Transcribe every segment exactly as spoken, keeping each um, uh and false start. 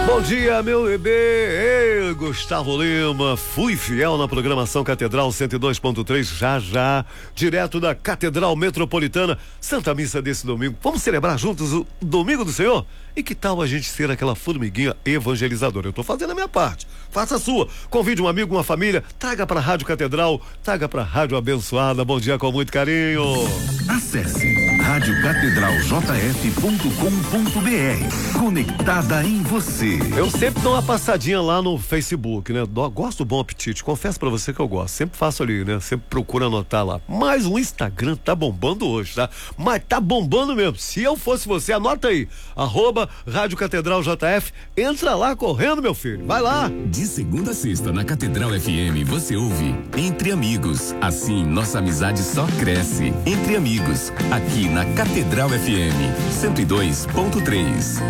Bom dia, meu bebê. Ei, Gustavo Lima. Fui fiel na programação Catedral cento e dois ponto três, já já, direto da Catedral Metropolitana. Santa Missa desse domingo. Vamos celebrar juntos o Domingo do Senhor? E que tal a gente ser aquela formiguinha evangelizadora? Eu tô fazendo a minha parte. Faça a sua. Convide um amigo, uma família, traga pra Rádio Catedral, traga pra Rádio Abençoada. Bom dia com muito carinho. Acesse rádio catedral j f ponto com ponto b r. Conectada em você. Eu sempre dou uma passadinha lá no Facebook, né? Gosto do Bom Apetite, confesso pra você que eu gosto. Sempre faço ali, né? Sempre procuro anotar lá. Mas o Instagram tá bombando hoje, tá? Mas tá bombando mesmo. Se eu fosse você, anota aí. Arroba Rádio Catedral J F. Entra lá correndo, meu filho. Vai lá. De segunda a sexta na Catedral F M você ouve Entre Amigos. Assim nossa amizade só cresce. Entre Amigos, aqui na Catedral F M cento e dois ponto três.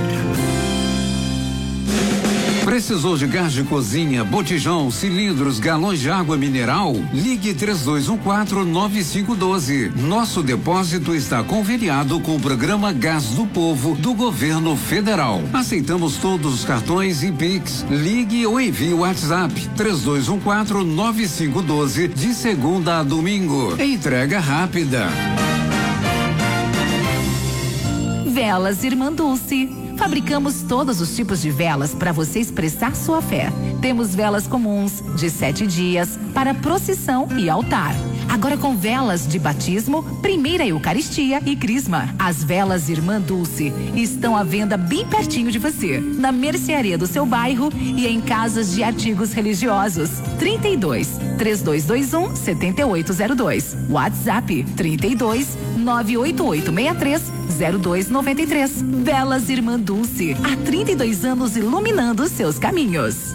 Precisou de gás de cozinha, botijão, cilindros, galões de água mineral? Ligue três dois um quatro nove cinco um dois. Nosso depósito está conveniado com o programa Gás do Povo do Governo Federal. Aceitamos todos os cartões e Pix. Ligue ou envie o WhatsApp três dois um quatro nove cinco um dois de segunda a domingo. Entrega rápida. Velas Irmã Dulce. Fabricamos todos os tipos de velas para você expressar sua fé. Temos velas comuns, de sete dias, para procissão e altar. Agora com velas de batismo, primeira Eucaristia e Crisma. As velas Irmã Dulce estão à venda bem pertinho de você, na mercearia do seu bairro e em casas de artigos religiosos. trinta e dois, três dois dois um, sete oito zero dois. WhatsApp trinta e dois, nove oito oito seis três, zero dois nove três. Velas Irmã Dulce, há trinta e dois anos iluminando seus caminhos.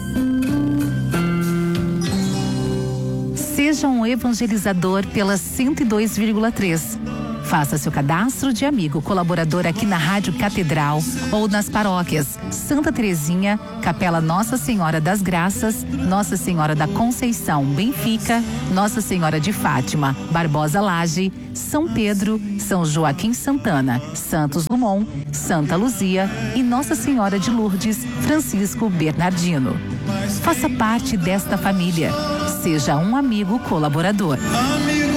Seja um evangelizador pela cento e dois vírgula três. Faça seu cadastro de amigo colaborador aqui na Rádio Catedral ou nas paróquias Santa Terezinha, Capela Nossa Senhora das Graças, Nossa Senhora da Conceição, Benfica, Nossa Senhora de Fátima, Barbosa Laje, São Pedro, São Joaquim Santana, Santos Dumont, Santa Luzia e Nossa Senhora de Lourdes, Francisco Bernardino. Faça parte desta família. Seja um amigo colaborador.